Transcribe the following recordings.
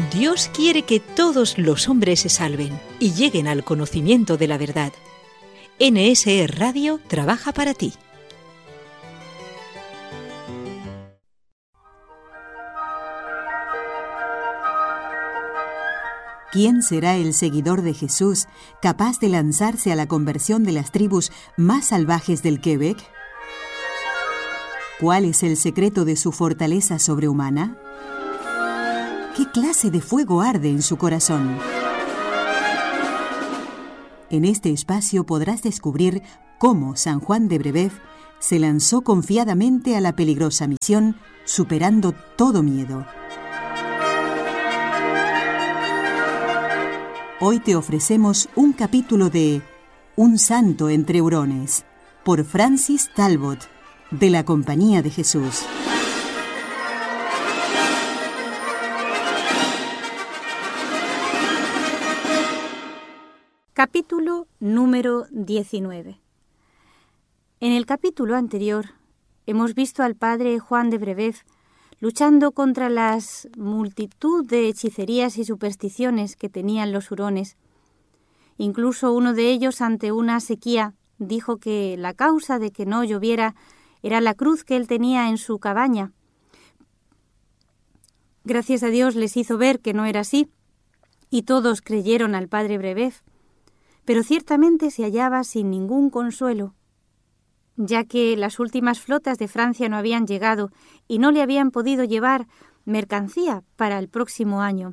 Dios quiere que todos los hombres se salven y lleguen al conocimiento de la verdad. NSE Radio trabaja para ti. ¿Quién será el seguidor de Jesús capaz de lanzarse a la conversión de las tribus más salvajes del Quebec? ¿Cuál es el secreto de su fortaleza sobrehumana? ¿Qué clase de fuego arde en su corazón? En este espacio podrás descubrir cómo San Juan de Brébeuf se lanzó confiadamente a la peligrosa misión, superando todo miedo. Hoy te ofrecemos un capítulo de Un santo entre hurones, por Francis Talbot, de la Compañía de Jesús. Capítulo número 19. En el capítulo anterior hemos visto al padre Juan de Brébeuf luchando contra las multitud de hechicerías y supersticiones que tenían los hurones. Incluso uno de ellos, ante una sequía, dijo que la causa de que no lloviera era la cruz que él tenía en su cabaña. Gracias a Dios les hizo ver que no era así, y todos creyeron al padre Brébeuf, pero ciertamente se hallaba sin ningún consuelo, ya que las últimas flotas de Francia no habían llegado y no le habían podido llevar mercancía para el próximo año.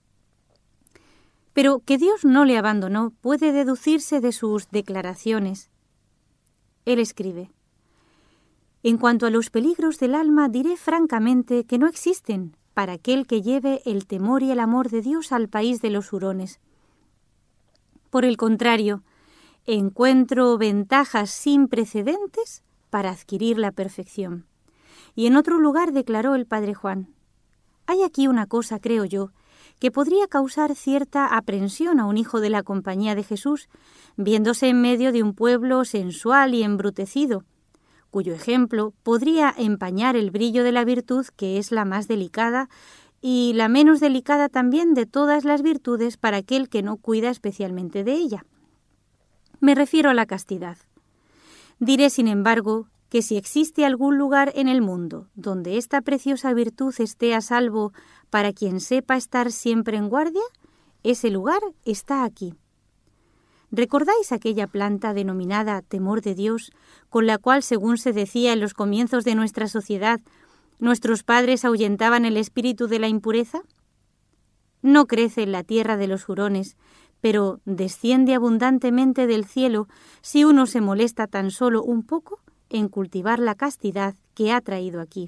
Pero que Dios no le abandonó puede deducirse de sus declaraciones. Él escribe: «En cuanto a los peligros del alma, diré francamente que no existen para aquel que lleve el temor y el amor de Dios al país de los hurones. Por el contrario, encuentro ventajas sin precedentes para adquirir la perfección». Y en otro lugar declaró el padre Juan: «Hay aquí una cosa, creo yo, que podría causar cierta aprensión a un hijo de la Compañía de Jesús, viéndose en medio de un pueblo sensual y embrutecido, cuyo ejemplo podría empañar el brillo de la virtud, que es la más delicada y la menos delicada también de todas las virtudes para aquel que no cuida especialmente de ella. Me refiero a la castidad. Diré, sin embargo, que si existe algún lugar en el mundo donde esta preciosa virtud esté a salvo para quien sepa estar siempre en guardia, ese lugar está aquí. ¿Recordáis aquella planta denominada temor de Dios, con la cual, según se decía en los comienzos de nuestra sociedad, nuestros padres ahuyentaban el espíritu de la impureza? No crece en la tierra de los hurones, pero desciende abundantemente del cielo si uno se molesta tan solo un poco en cultivar la castidad que ha traído aquí.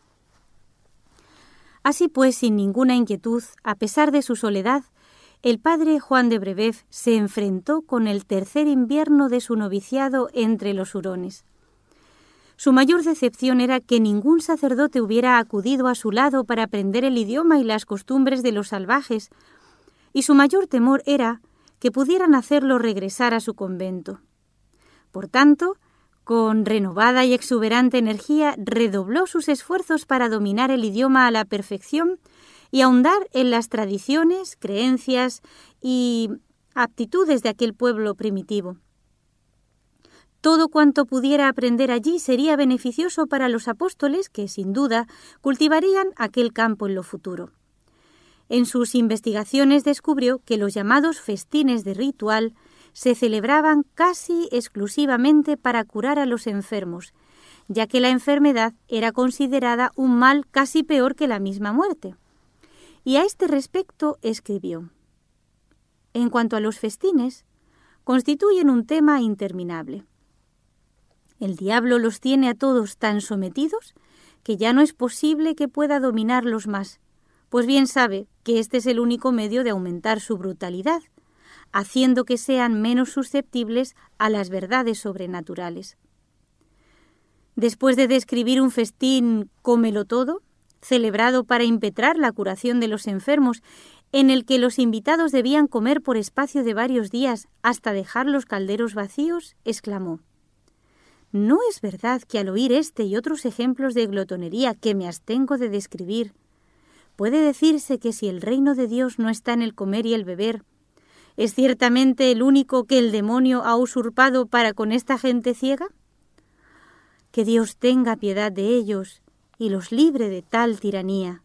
Así pues, sin ninguna inquietud, a pesar de su soledad, el padre Juan de Brébeuf se enfrentó con el tercer invierno de su noviciado entre los hurones. Su mayor decepción era que ningún sacerdote hubiera acudido a su lado para aprender el idioma y las costumbres de los salvajes, y su mayor temor era que pudieran hacerlo regresar a su convento. Por tanto, con renovada y exuberante energía, redobló sus esfuerzos para dominar el idioma a la perfección y ahondar en las tradiciones, creencias y aptitudes de aquel pueblo primitivo. Todo cuanto pudiera aprender allí sería beneficioso para los apóstoles que, sin duda, cultivarían aquel campo en lo futuro. En sus investigaciones descubrió que los llamados festines de ritual se celebraban casi exclusivamente para curar a los enfermos, ya que la enfermedad era considerada un mal casi peor que la misma muerte. Y a este respecto escribió: «En cuanto a los festines, constituyen un tema interminable. El diablo los tiene a todos tan sometidos que ya no es posible que pueda dominarlos más, pues bien sabe que este es el único medio de aumentar su brutalidad, haciendo que sean menos susceptibles a las verdades sobrenaturales». Después de describir un festín cómelo todo, celebrado para impetrar la curación de los enfermos, en el que los invitados debían comer por espacio de varios días hasta dejar los calderos vacíos, exclamó: «¿No es verdad que al oír este y otros ejemplos de glotonería que me abstengo de describir, puede decirse que si el reino de Dios no está en el comer y el beber, ¿es ciertamente el único que el demonio ha usurpado para con esta gente ciega? Que Dios tenga piedad de ellos y los libre de tal tiranía.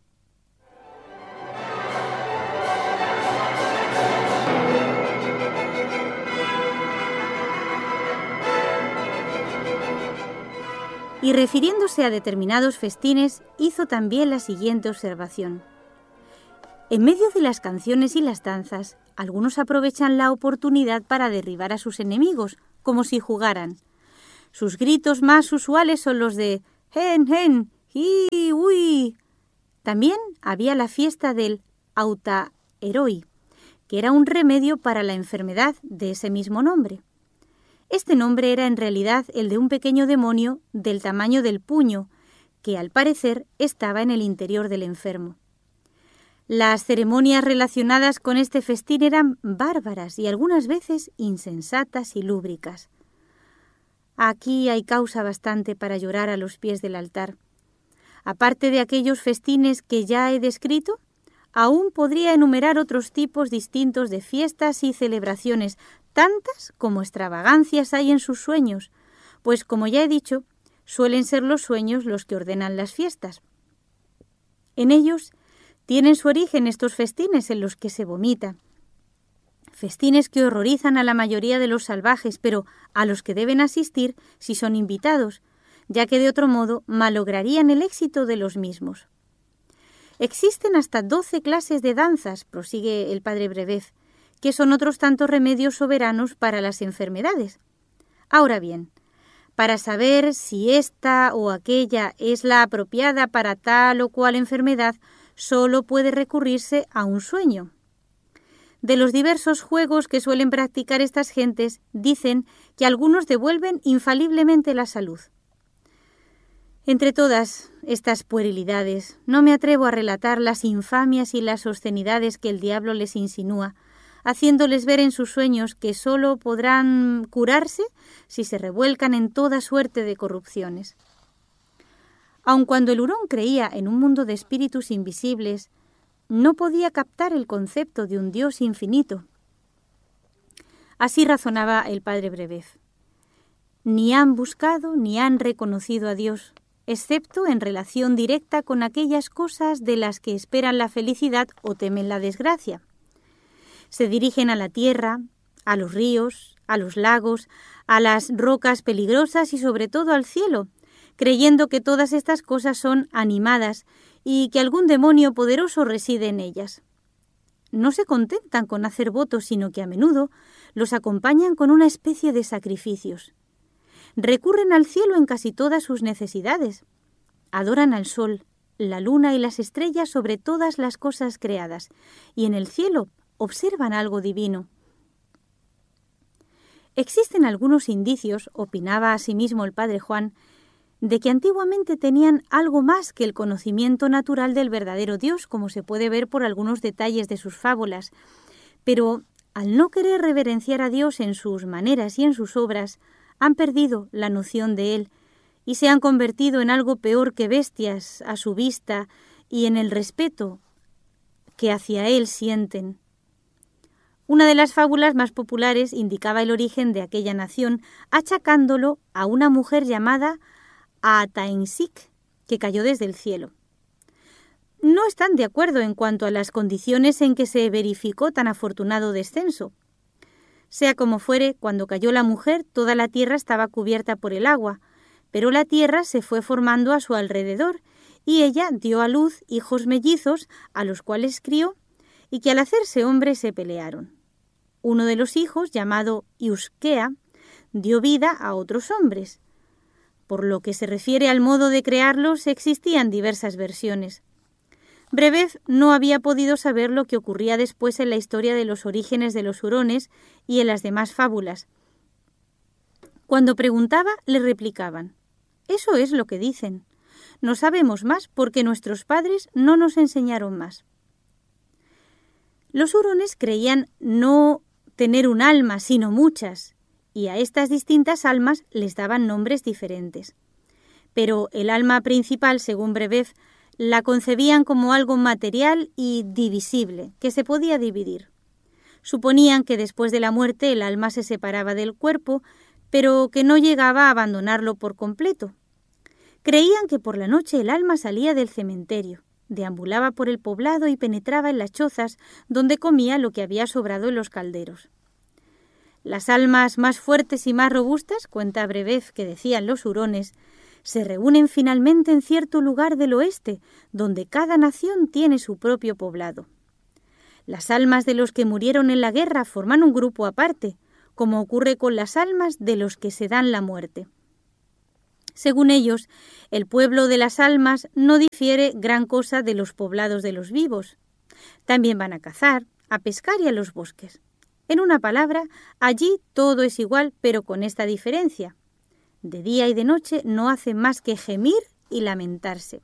Y refiriéndose a determinados festines, hizo también la siguiente observación. En medio de las canciones y las danzas, algunos aprovechan la oportunidad para derribar a sus enemigos, como si jugaran. Sus gritos más usuales son los de «hen, hen, hi, ui». También había la fiesta del Autaeroi, que era un remedio para la enfermedad de ese mismo nombre. Este nombre era en realidad el de un pequeño demonio del tamaño del puño, que al parecer estaba en el interior del enfermo. Las ceremonias relacionadas con este festín eran bárbaras y algunas veces insensatas y lúbricas. Aquí hay causa bastante para llorar a los pies del altar. Aparte de aquellos festines que ya he descrito, aún podría enumerar otros tipos distintos de fiestas y celebraciones, tantas como extravagancias hay en sus sueños, pues como ya he dicho, suelen ser los sueños los que ordenan las fiestas. En ellos tienen su origen estos festines en los que se vomita. Festines que horrorizan a la mayoría de los salvajes, pero a los que deben asistir si son invitados, ya que de otro modo malograrían el éxito de los mismos. Existen hasta 12 clases de danzas, prosigue el padre Brebev, que son otros tantos remedios soberanos para las enfermedades. Ahora bien, para saber si esta o aquella es la apropiada para tal o cual enfermedad, solo puede recurrirse a un sueño. De los diversos juegos que suelen practicar estas gentes, dicen que algunos devuelven infaliblemente la salud. Entre todas estas puerilidades, no me atrevo a relatar las infamias y las obscenidades que el diablo les insinúa, haciéndoles ver en sus sueños que sólo podrán curarse si se revuelcan en toda suerte de corrupciones. Aun cuando el hurón creía en un mundo de espíritus invisibles, no podía captar el concepto de un Dios infinito. Así razonaba el padre Brebev. Ni han buscado ni han reconocido a Dios, excepto en relación directa con aquellas cosas de las que esperan la felicidad o temen la desgracia. Se dirigen a la tierra, a los ríos, a los lagos, a las rocas peligrosas y sobre todo al cielo, creyendo que todas estas cosas son animadas y que algún demonio poderoso reside en ellas. No se contentan con hacer votos, sino que a menudo los acompañan con una especie de sacrificios. Recurren al cielo en casi todas sus necesidades. Adoran al sol, la luna y las estrellas sobre todas las cosas creadas, y en el cielo observan algo divino. Existen algunos indicios, opinaba asimismo el padre Juan, de que antiguamente tenían algo más que el conocimiento natural del verdadero Dios, como se puede ver por algunos detalles de sus fábulas, pero al no querer reverenciar a Dios en sus maneras y en sus obras, han perdido la noción de Él y se han convertido en algo peor que bestias a su vista y en el respeto que hacia Él sienten. Una de las fábulas más populares indicaba el origen de aquella nación, achacándolo a una mujer llamada Ataensik, que cayó desde el cielo. No están de acuerdo en cuanto a las condiciones en que se verificó tan afortunado descenso. Sea como fuere, cuando cayó la mujer, toda la tierra estaba cubierta por el agua, pero la tierra se fue formando a su alrededor, y ella dio a luz hijos mellizos, a los cuales crió, y que al hacerse hombres se pelearon. Uno de los hijos, llamado Iuskea, dio vida a otros hombres. Por lo que se refiere al modo de crearlos, existían diversas versiones. Brebev no había podido saber lo que ocurría después en la historia de los orígenes de los hurones y en las demás fábulas. Cuando preguntaba, le replicaban: «Eso es lo que dicen. No sabemos más porque nuestros padres no nos enseñaron más». Los hurones creían no tener un alma, sino muchas, y a estas distintas almas les daban nombres diferentes. Pero el alma principal, según Brebev, La concebían como algo material y divisible, que se podía dividir. Suponían que después de la muerte el alma se separaba del cuerpo, pero que no llegaba a abandonarlo por completo. Creían que por la noche el alma salía del cementerio, deambulaba por el poblado y penetraba en las chozas donde comía lo que había sobrado en los calderos. Las almas más fuertes y más robustas, cuenta Brebeuf que decían los hurones, se reúnen finalmente en cierto lugar del oeste, donde cada nación tiene su propio poblado. Las almas de los que murieron en la guerra forman un grupo aparte, como ocurre con las almas de los que se dan la muerte. Según ellos, el pueblo de las almas no difiere gran cosa de los poblados de los vivos. También van a cazar, a pescar y a los bosques. En una palabra, allí todo es igual, pero con esta diferencia. De día y de noche no hacen más que gemir y lamentarse.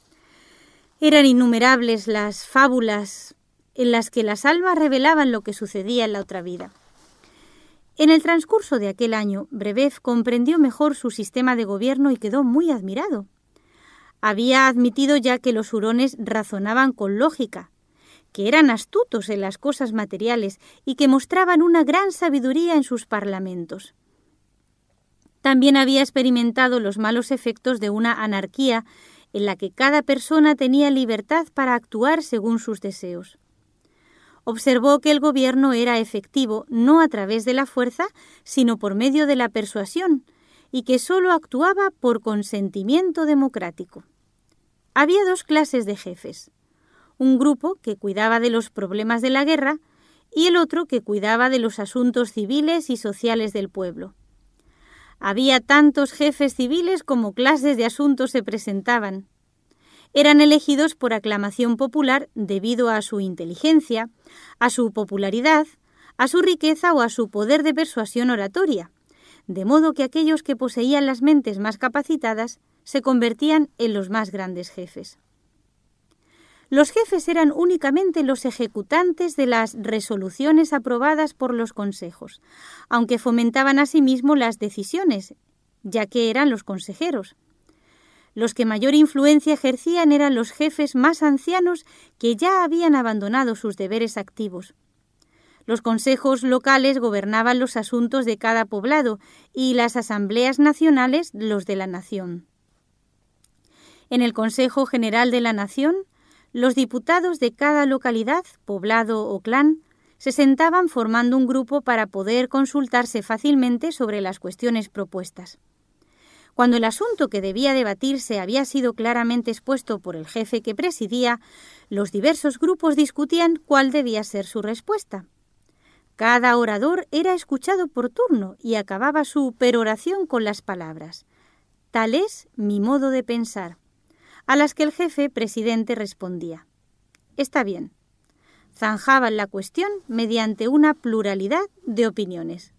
Eran innumerables las fábulas en las que las almas revelaban lo que sucedía en la otra vida. En el transcurso de aquel año, Brebeuf comprendió mejor su sistema de gobierno y quedó muy admirado. Había admitido ya que los hurones razonaban con lógica, que eran astutos en las cosas materiales y que mostraban una gran sabiduría en sus parlamentos. También había experimentado los malos efectos de una anarquía en la que cada persona tenía libertad para actuar según sus deseos. Observó que el gobierno era efectivo no a través de la fuerza, sino por medio de la persuasión, y que sólo actuaba por consentimiento democrático. Había dos clases de jefes: un grupo que cuidaba de los problemas de la guerra y el otro que cuidaba de los asuntos civiles y sociales del pueblo. Había tantos jefes civiles como clases de asuntos se presentaban. Eran elegidos por aclamación popular debido a su inteligencia, a su popularidad, a su riqueza o a su poder de persuasión oratoria, de modo que aquellos que poseían las mentes más capacitadas se convertían en los más grandes jefes. Los jefes eran únicamente los ejecutantes de las resoluciones aprobadas por los consejos, aunque fomentaban asimismo las decisiones, ya que eran los consejeros. Los que mayor influencia ejercían eran los jefes más ancianos que ya habían abandonado sus deberes activos. Los consejos locales gobernaban los asuntos de cada poblado y las asambleas nacionales los de la nación. En el Consejo General de la Nación, los diputados de cada localidad, poblado o clan, se sentaban formando un grupo para poder consultarse fácilmente sobre las cuestiones propuestas. Cuando el asunto que debía debatirse había sido claramente expuesto por el jefe que presidía, los diversos grupos discutían cuál debía ser su respuesta. Cada orador era escuchado por turno y acababa su peroración con las palabras: «Tal es mi modo de pensar», a las que el jefe presidente respondía: «Está bien». Zanjaban la cuestión mediante una pluralidad de opiniones.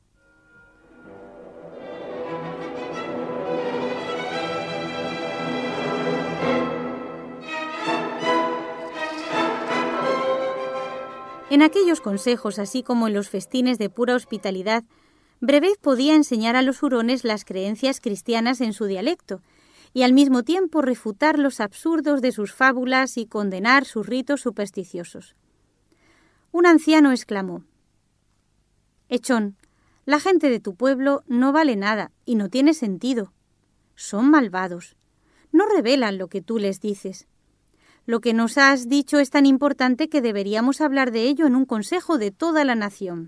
En aquellos consejos, así como en los festines de pura hospitalidad, Brebeuf podía enseñar a los hurones las creencias cristianas en su dialecto y al mismo tiempo refutar los absurdos de sus fábulas y condenar sus ritos supersticiosos. Un anciano exclamó: «Echón, la gente de tu pueblo no vale nada y no tiene sentido. Son malvados. No revelan lo que tú les dices. Lo que nos has dicho es tan importante que deberíamos hablar de ello en un consejo de toda la nación».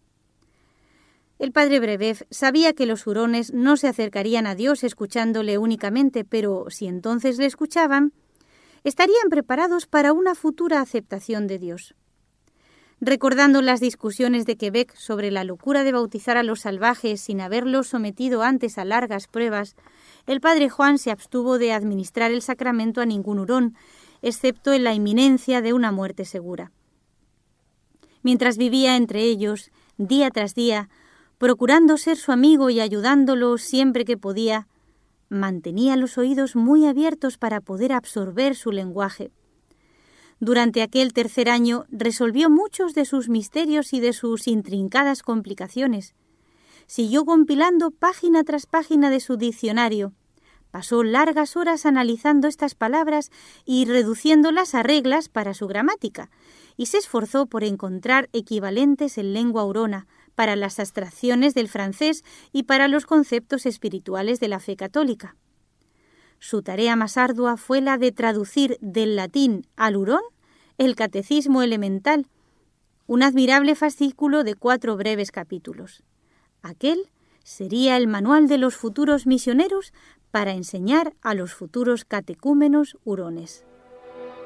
El padre Brebeuf sabía que los hurones no se acercarían a Dios escuchándole únicamente, pero si entonces le escuchaban, estarían preparados para una futura aceptación de Dios. Recordando las discusiones de Quebec sobre la locura de bautizar a los salvajes sin haberlos sometido antes a largas pruebas, el padre Juan se abstuvo de administrar el sacramento a ningún hurón, excepto en la inminencia de una muerte segura. Mientras vivía entre ellos, día tras día, procurando ser su amigo y ayudándolo siempre que podía, mantenía los oídos muy abiertos para poder absorber su lenguaje. Durante aquel tercer año resolvió muchos de sus misterios y de sus intrincadas complicaciones. Siguió compilando página tras página de su diccionario, Pasó largas horas analizando estas palabras y reduciéndolas a reglas para su gramática, y se esforzó por encontrar equivalentes en lengua hurona para las abstracciones del francés y para los conceptos espirituales de la fe católica. Su tarea más ardua fue la de traducir del latín al hurón el Catecismo Elemental, un admirable fascículo de 4 breves capítulos. Aquel sería el manual de los futuros misioneros para enseñar a los futuros catecúmenos hurones.